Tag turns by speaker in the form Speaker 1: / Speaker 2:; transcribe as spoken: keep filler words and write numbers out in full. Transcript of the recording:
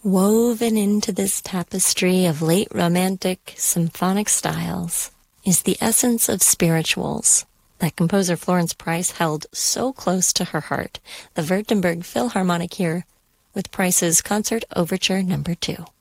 Speaker 1: Woven into this tapestry of late Romantic symphonic styles is the essence of spirituals that composer Florence Price held so close to her heart. The Württemberg Philharmonic here with Price's Concert Overture Number two.